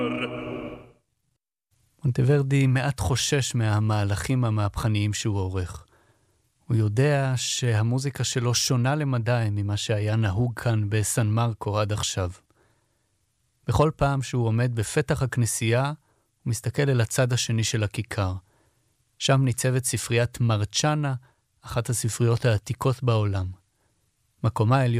מונטוורדי מעט חושש מהמהלכים המהפכניים שהוא עורך. הוא יודע שהמוזיקה שלו שונה למדי ממה שהיה נהוג כאן בסן מרקו עד עכשיו. בכל פעם שהוא עומד בפתח הכנסייה, הוא מסתכל אל הצד השני של הכיכר. שם ניצבת ספריית מרצ'אנה, אחת הספריות העתיקות בעולם. מקומה העליון